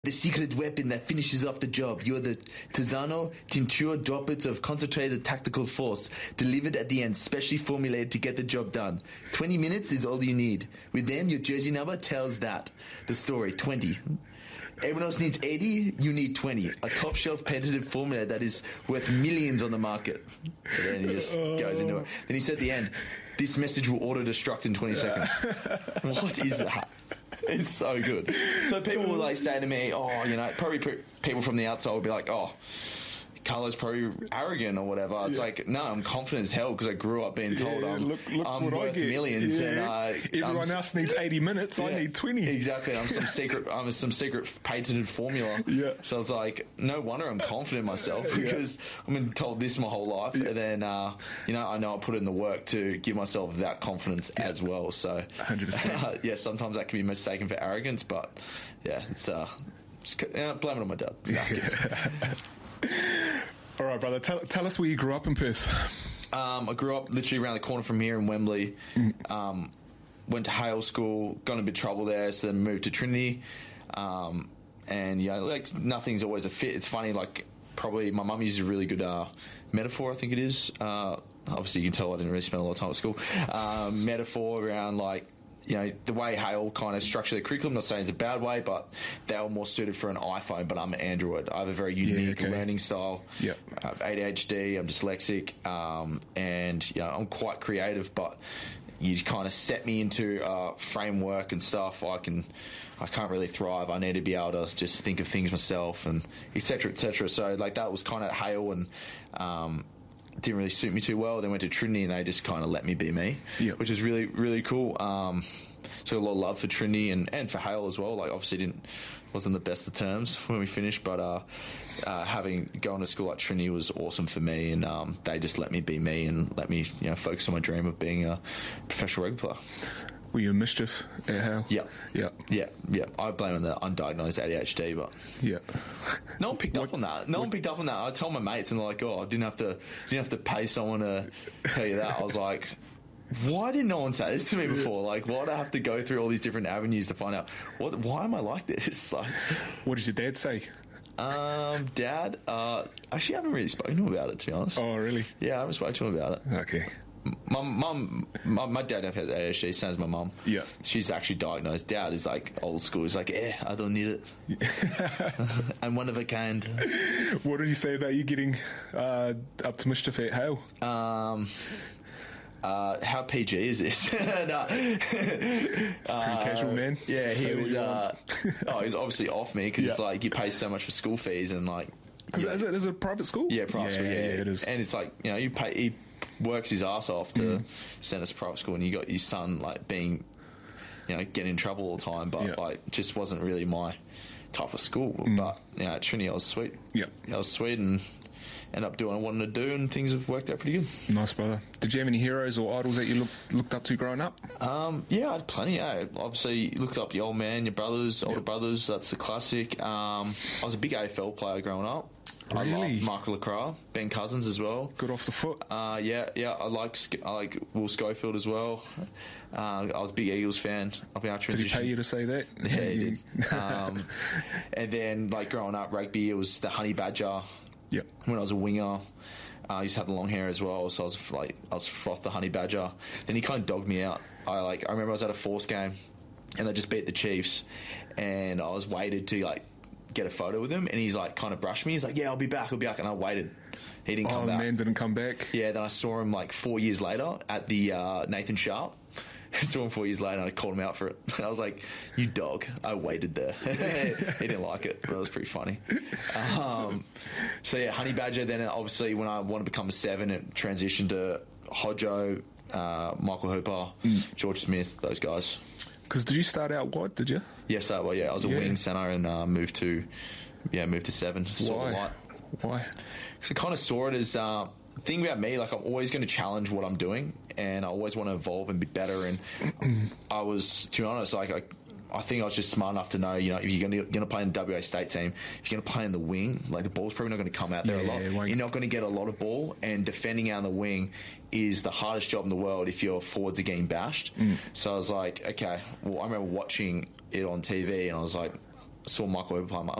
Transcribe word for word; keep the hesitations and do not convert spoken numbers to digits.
The secret weapon that finishes off the job. You're the Tisano tincture droplets of concentrated tactical force, delivered at the end, specially formulated to get the job done. twenty minutes is all you need. With them, your jersey number tells that. The story, twenty. Everyone else needs eighty, you need twenty. A top-shelf patented formula that is worth millions on the market. And then he just goes into it. Then he said at the end, this message will auto-destruct in twenty seconds. What is that? It's so good. So people will like say to me, oh, you know, probably pe- people from the outside will be like, oh, Carlo's probably arrogant or whatever. It's yeah. like, no, I'm confident as hell because I grew up being told yeah, I'm, look, look I'm what worth I get. millions. Yeah. And uh, everyone I'm, else needs eighty minutes. Yeah, I need twenty. Exactly. I'm some secret. I'm some secret patented formula. Yeah. So it's like, no wonder I'm confident in myself because yeah. I've been told this my whole life, yeah. and then uh, you know I know I put in the work to give myself that confidence yeah. as well. So, one hundred percent. Uh, yeah, sometimes that can be mistaken for arrogance, but yeah, it's uh, just, you know, blame it on my dad. Yeah. All right, brother. Tell, tell us where you grew up in Perth. Um, I grew up literally around the corner from here in Wembley. Mm. Um, went to Hale School, got in a bit of trouble there, so then moved to Trinity. Um, and, you know, like, nothing's always a fit. It's funny, like, probably my mum uses a really good uh, metaphor, I think it is. Uh, obviously, you can tell I didn't really spend a lot of time at school. Um, metaphor around, like, you know, the way Hale kind of structure their curriculum, not saying it's a bad way, but they were more suited for an iPhone, but I'm an Android. I have a very unique yeah, okay. learning style. Yep. I have A D H D, I'm dyslexic, um, and, you know, I'm quite creative, but you kind of set me into a framework and stuff. I can, I can't really thrive. I need to be able to just think of things myself and et cetera, et cetera. So, like, that was kind of Hale and, um, didn't really suit me too well. Then went to Trinity and they just kind of let me be me, yep. which is really, really cool. Um, so a lot of love for Trinity and, and for Hale as well. Like, obviously didn't, wasn't the best of terms when we finished, but uh, uh, having going to school at Trinity was awesome for me, and um, they just let me be me and let me, you know, focus on my dream of being a professional rugby player. Were you a mischief at Hale? Yeah. Yeah. Yeah. Yeah. I blame on the undiagnosed A D H D, but yeah. No one picked what, up on that. No what, one picked up on that. I told my mates and they're like, oh, I didn't have to didn't have to pay someone to tell you that. I was like, why did no one say this to me before? Like, why do I have to go through all these different avenues to find out what why am I like this? Like, what did your dad say? Um, Dad, uh, actually I haven't really spoken to him about it, to be honest. Oh, really? Yeah, I haven't spoken to him about it. Okay. My mum, my, my dad has A D H D, same as my mum. Yeah. She's actually diagnosed. Dad is like old school. He's like, yeah, I don't need it. I'm one of a kind. What did he say about you getting uh, up to mischief at Hale? Um, uh, how P G is this? No. It's pretty uh, casual, man. Yeah, he Say was. Uh, oh, he was obviously off me because yeah. like you pay so much for school fees and like. Because yeah. is, it, is it a private school? Yeah, private yeah, school. Yeah, yeah, yeah, it is. And it's like, you know, you pay. He works his ass off to mm. send us to private school, and you got your son like being, you know, getting in trouble all the time, but yeah. like just wasn't really my type of school. Mm. But you know, at Trinity, I was sweet. Yeah, I was sweet and ended up doing what I wanted to do, and things have worked out pretty good. Nice, brother. Did you have any heroes or idols that you look, looked up to growing up? Um, yeah, I had plenty. Yeah. Obviously, you looked up your old man, your brothers, older yep. brothers. That's the classic. Um, I was a big A F L player growing up. Really? I loved Mark Lacroix, Ben Cousins as well. Good off the foot. Uh, yeah, yeah. I like I like Will Schofield as well. Uh, I was a big Eagles fan. I've been Did he pay you to say that? Yeah, he did. um, and then, like growing up, rugby, it was the Honey Badger. Yep. When I was a winger, uh, I used to have the long hair as well, so I was like, I was froth the Honey Badger. Then he kind of dogged me out. I like, I remember I was at a Force game, and they just beat the Chiefs, and I was waited to like. get a photo with him, and he's like kind of brushed me. He's like, yeah, I'll be back, I'll be back. And I waited. He didn't come oh, back. Oh, man didn't come back. Yeah, then I saw him like four years later at the uh, Nathan Sharp. I saw him four years later and I called him out for it. And I was like, you dog. I waited there. He didn't like it, but it was pretty funny. Um, so yeah, Honey Badger. Then obviously when I wanted to become a seven, it transitioned to Hodjo, uh, Michael Hooper, mm. George Smith, those guys. Because did you start out wide, did you? Yes, uh, well, yeah, I was a yeah. wing centre and uh, moved to, yeah, moved to seven. Why? Why? Because I kind of saw it as uh, the thing about me. Like I'm always going to challenge what I'm doing, and I always want to evolve and be better. And I was, to be honest, like I, I think I was just smart enough to know, you know, if you're going to, going to play in the W A state team, if you're going to play in the wing, like the ball's probably not going to come out there yeah, a lot. You're not going to get a lot of ball, and defending out on the wing is the hardest job in the world if your forwards are getting bashed. Mm. So I was like, okay, well, I remember watching it on T V, and I was like, saw Michael Obama.